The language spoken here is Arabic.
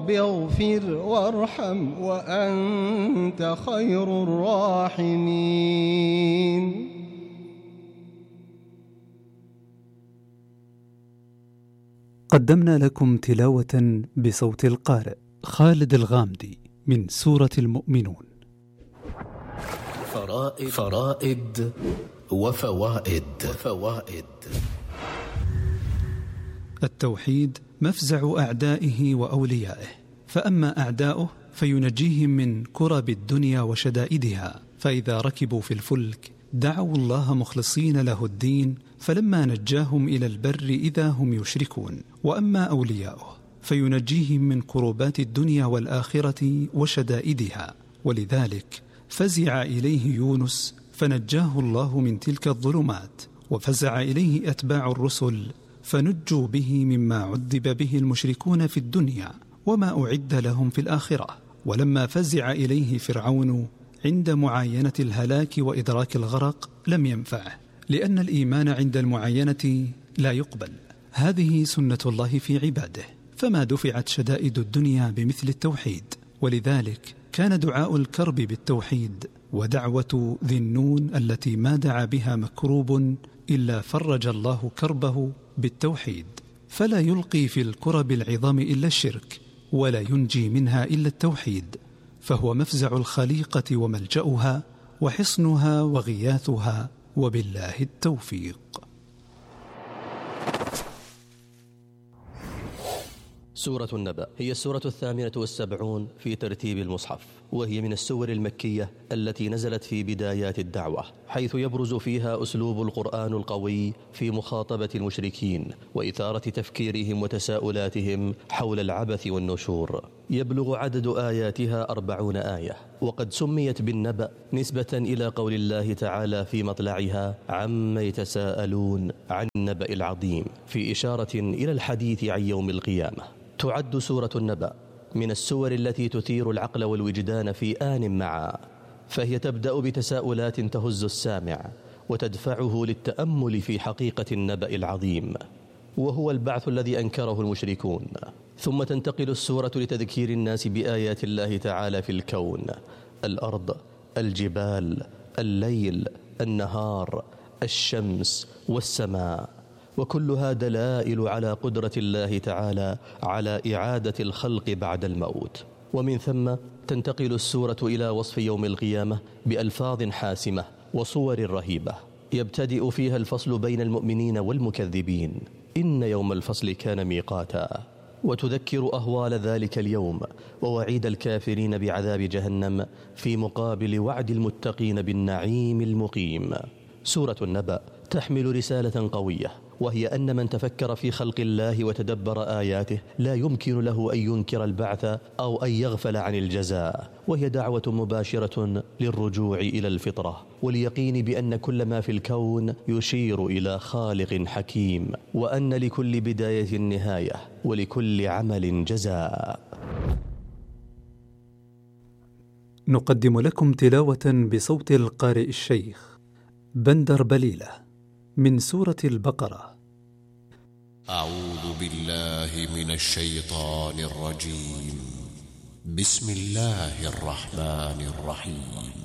اغفر وارحم وأنت خير الراحمين. قدمنا لكم تلاوة بصوت القارئ خالد الغامدي من سورة المؤمنون. فرائد وفوائد. التوحيد مفزع أعدائه وأوليائه، فأما أعداؤه فينجيهم من كرب الدنيا وشدائدها، فإذا ركبوا في الفلك دعوا الله مخلصين له الدين، فلما نجاهم إلى البر إذا هم يشركون. وأما أولياؤه فينجيهم من كربات الدنيا والآخرة وشدائدها، ولذلك فزع إليه يونس فنجاه الله من تلك الظلمات، وفزع إليه أتباع الرسل فنجوا به مما عذب به المشركون في الدنيا وما أعد لهم في الآخرة. ولما فزع إليه فرعون عند معاينة الهلاك وإدراك الغرق لم ينفعه، لأن الإيمان عند المعاينة لا يقبل. هذه سنة الله في عباده، فما دفعت شدائد الدنيا بمثل التوحيد، ولذلك كان دعاء الكرب بالتوحيد، ودعوة ذي النون التي ما دعا بها مكروب إلا فرج الله كربه بالتوحيد، فلا يلقي في الكرب العظام إلا الشرك، ولا ينجي منها إلا التوحيد، فهو مفزع الخليقة وملجأها وحصنها وغياثها، وبالله التوفيق. سورة النبأ هي السورة 78 في ترتيب المصحف، وهي من السور المكية التي نزلت في بدايات الدعوة، حيث يبرز فيها أسلوب القرآن القوي في مخاطبة المشركين وإثارة تفكيرهم وتساؤلاتهم حول العبث والنشور. يبلغ عدد آياتها 40 آية، وقد سميت بالنبأ نسبة إلى قول الله تعالى في مطلعها: عما يتساءلون عن النبأ العظيم، في إشارة إلى الحديث عن يوم القيامة. تعد سورة النبأ من السور التي تثير العقل والوجدان في آن معا، فهي تبدأ بتساؤلات تهز السامع وتدفعه للتأمل في حقيقة النبأ العظيم، وهو البعث الذي أنكره المشركون. ثم تنتقل السورة لتذكير الناس بآيات الله تعالى في الكون: الأرض، الجبال، الليل، النهار، الشمس والسماء، وكلها دلائل على قدرة الله تعالى على إعادة الخلق بعد الموت. ومن ثم تنتقل السورة إلى وصف يوم القيامة بألفاظ حاسمة وصور رهيبة، يبتدئ فيها الفصل بين المؤمنين والمكذبين: إن يوم الفصل كان ميقاتا، وتذكر أهوال ذلك اليوم ووعيد الكافرين بعذاب جهنم في مقابل وعد المتقين بالنعيم المقيم. سورة النبأ تحمل رسالة قوية، وهي أن من تفكر في خلق الله وتدبر آياته لا يمكن له أن ينكر البعث أو أن يغفل عن الجزاء، وهي دعوة مباشرة للرجوع إلى الفطرة واليقين بأن كل ما في الكون يشير إلى خالق حكيم، وأن لكل بداية نهاية ولكل عمل جزاء. نقدم لكم تلاوة بصوت القارئ الشيخ بندر بليلة من سورة البقرة. أعوذ بالله من الشيطان الرجيم. بسم الله الرحمن الرحيم.